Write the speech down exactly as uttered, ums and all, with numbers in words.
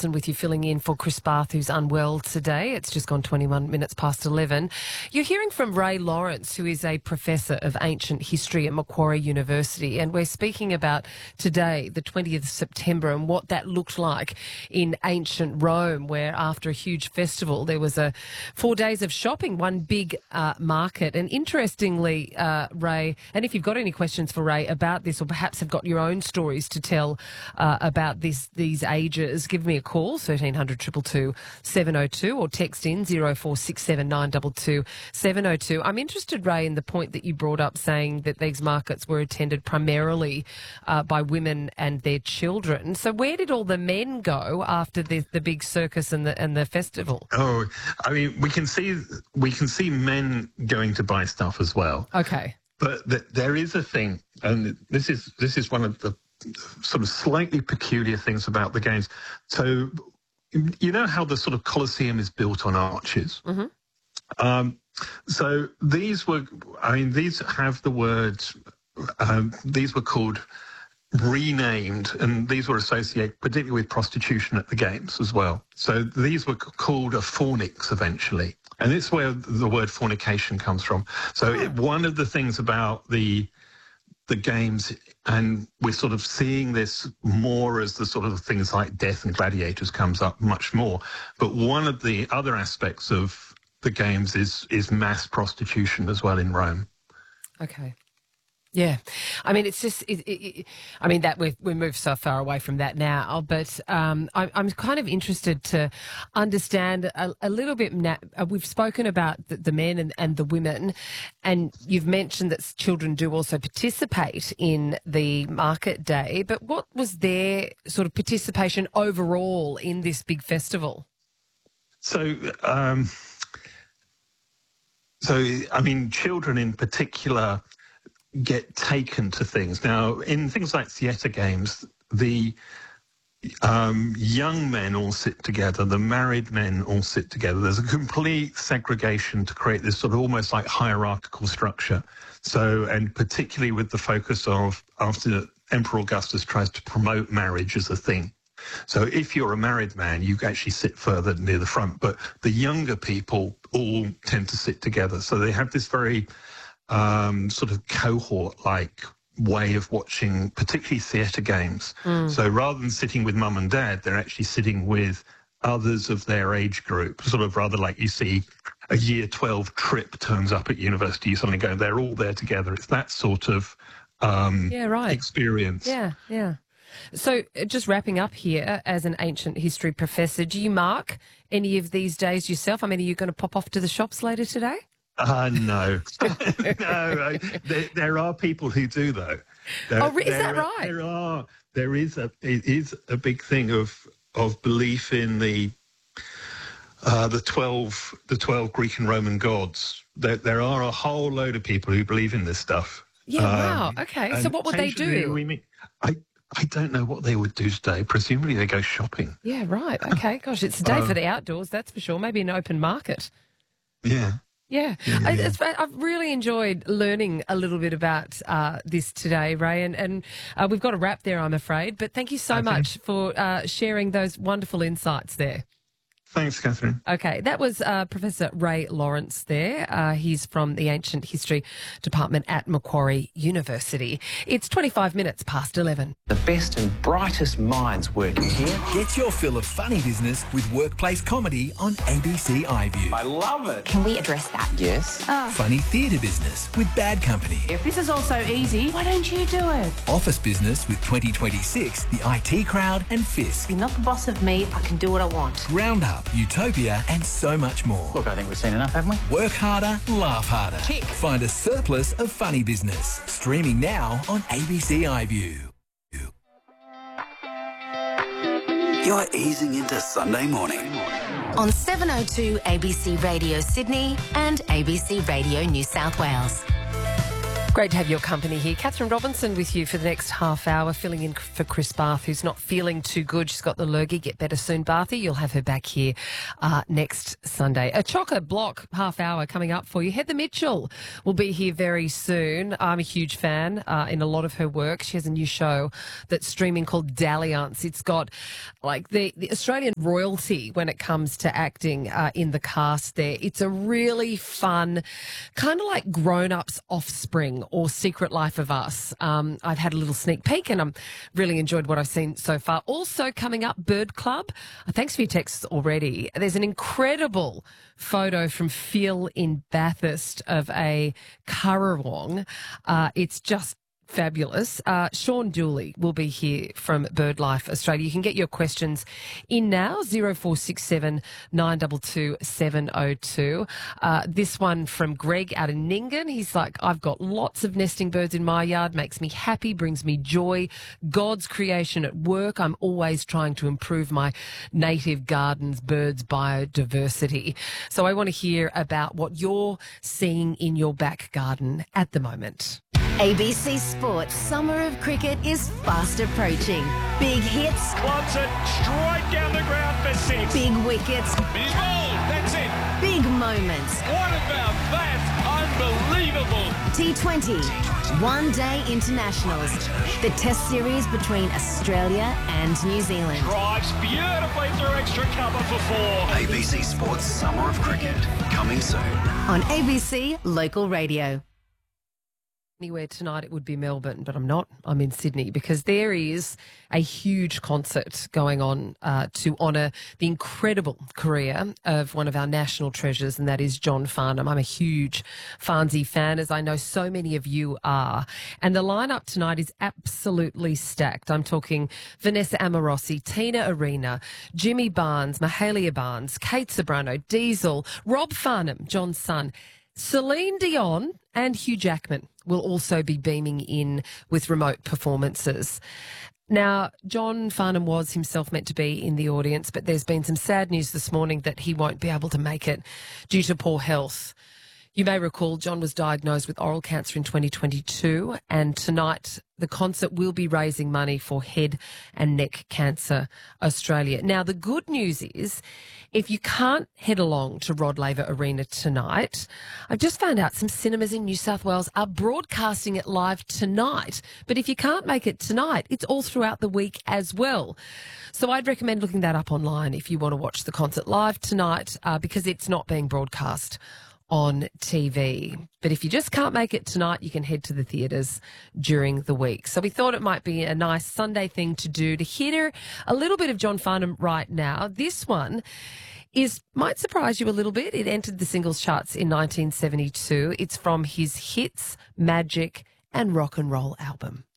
Watson with you, filling in for Chris Barth, who's unwell today. It's just gone twenty-one minutes past eleven. You're hearing from Ray Lawrence, who is a professor of ancient history at Macquarie University, and we're speaking about today, the twentieth of September, and what that looked like in ancient Rome, where after a huge festival there was a four days of shopping, one big uh, market. And interestingly, uh, Ray, and if you've got any questions for Ray about this, or perhaps have got your own stories to tell uh, about this these ages, give me a call, thirteen hundred, two two two, seven oh two, or text in zero four six seven nine two two, seven oh two. I'm interested, Ray, in the point that you brought up, saying that these markets were attended primarily uh, by women and their children. So where did all the men go after the, the big circus and the and the festival? Oh, I mean, we can see we can see men going to buy stuff as well. Okay. But th- there is a thing, and this is this is one of the sort of slightly peculiar things about the games. So, you know how the sort of Colosseum is built on arches? Mm-hmm. Um, so these were, I mean, these have the words, um, these were called renamed, and these were associated particularly with prostitution at the games as well. So these were c- called a fornix eventually. And this is where the word fornication comes from. So it, one of the things about the the games, and we're sort of seeing this more as the sort of things like death and gladiators comes up much more. But one of the other aspects of the games is is mass prostitution as well in Rome. Okay. Yeah, I mean, it's just, it, it, it, I mean, that we've we moved so far away from that now, but um, I, I'm kind of interested to understand a, a little bit. Na- we've spoken about the, the men and, and the women, and you've mentioned that children do also participate in the market day, but what was their sort of participation overall in this big festival? So, um, so I mean, children in particular get taken to things. Now, in things like theatre games, the um, young men all sit together, the married men all sit together. There's a complete segregation to create this sort of almost like hierarchical structure. So, and particularly with the focus of after Emperor Augustus tries to promote marriage as a thing. So if you're a married man, you actually sit further near the front, but the younger people all tend to sit together. So they have this very Um, sort of cohort-like way of watching, particularly theatre games. Mm. So rather than sitting with mum and dad, they're actually sitting with others of their age group, sort of rather like you see a year twelve trip turns up at university, you suddenly go, they're all there together. It's that sort of um, yeah, right. experience. Yeah, yeah. So just wrapping up here, as an ancient history professor, do you mark any of these days yourself? I mean, are you going to pop off to the shops later today? Uh, no, no. I, there, there are people who do, though. There, oh, is there, that right? There are. There is a. It is a big thing of of belief in the uh, the twelve the twelve Greek and Roman gods. There, there are a whole load of people who believe in this stuff. Yeah. Um, wow. Okay. So what would they do? We meet, I I don't know what they would do today. Presumably they go shopping. Yeah. Right. Okay. Gosh, it's a day uh, for the outdoors. That's for sure. Maybe an open market. Yeah. Yeah, yeah, I, yeah. It's, I've really enjoyed learning a little bit about uh, this today, Ray, and, and uh, we've got a wrap there, I'm afraid, but thank you so okay. much for uh, sharing those wonderful insights there. Thanks, Catherine. Okay, that was uh, Professor Ray Lawrence there. Uh, he's from the Ancient History Department at Macquarie University. It's twenty-five minutes past eleven. The best and brightest minds working here. Get your fill of funny business with workplace comedy on A B C iView. I love it. Can we address that? Yes. Oh. Funny theatre business with Bad Company. If this is all so easy, why don't you do it? Office business with twenty twenty-six, the I T Crowd and Fisk. You're not the boss of me, I can do what I want. Roundup, Utopia and so much more. Look, I think we've seen enough, haven't we? Work harder, laugh harder. Tick. Find a surplus of funny business. Streaming now on A B C iView. You're easing into Sunday morning. On seven oh two A B C Radio Sydney and A B C Radio New South Wales. Great to have your company here. Catherine Robinson with you for the next half hour, filling in for Chris Bath, who's not feeling too good. She's got the lurgy. Get better soon, Bathy. You'll have her back here uh, next Sunday. A chocker block half hour coming up for you. Heather Mitchell will be here very soon. I'm a huge fan uh, in a lot of her work. She has a new show that's streaming called Dalliance. It's got like the, the Australian royalty when it comes to acting uh, in the cast there. It's a really fun, kind of like grown-ups Offspring or Secret Life of Us. Um, I've had a little sneak peek and I'm really enjoyed what I've seen so far. Also coming up, Bird Club. Uh, thanks for your texts already. There's an incredible photo from Phil in Bathurst of a currawong. Uh, it's just fabulous. Uh, Sean Dooley will be here from BirdLife Australia. You can get your questions in now, zero four six seven nine two two seven zero two. Uh, this one from Greg out in Nyngan. He's like, I've got lots of nesting birds in my yard, makes me happy, brings me joy. God's creation at work. I'm always trying to improve my native gardens, birds, biodiversity. So I want to hear about what you're seeing in your back garden at the moment. A B C Sports Summer of Cricket is fast approaching. Big hits. Wants it straight down the ground for six. Big wickets. He's bowled. That's it. Big moments. What about that? Unbelievable. T twenty. One Day Internationals. The Test series between Australia and New Zealand. Drives beautifully through extra cover for four. A B C Sports Summer of Cricket, coming soon. On A B C Local Radio. Anywhere tonight, it would be Melbourne, but I'm not. I'm in Sydney because there is a huge concert going on uh, to honour the incredible career of one of our national treasures, and that is John Farnham. I'm a huge Farnsey fan, as I know so many of you are. And the lineup tonight is absolutely stacked. I'm talking Vanessa Amorosi, Tina Arena, Jimmy Barnes, Mahalia Barnes, Kate Sobrano, Diesel, Rob Farnham, John's son, Celine Dion and Hugh Jackman will also be beaming in with remote performances. Now, John Farnham was himself meant to be in the audience, but there's been some sad news this morning that he won't be able to make it due to poor health. You may recall John was diagnosed with oral cancer in twenty twenty-two, and tonight the concert will be raising money for Head and Neck Cancer Australia. Now, the good news is, if you can't head along to Rod Laver Arena tonight, I've just found out some cinemas in New South Wales are broadcasting it live tonight. But if you can't make it tonight, it's all throughout the week as well. So I'd recommend looking that up online if you want to watch the concert live tonight, uh, because it's not being broadcast on T V. But if you just can't make it tonight, you can head to the theatres during the week. So we thought it might be a nice Sunday thing to do to hear a little bit of John Farnham right now. This one is might surprise you a little bit. It entered the singles charts in nineteen seventy-two. It's from his Hits, Magic and Rock and Roll album.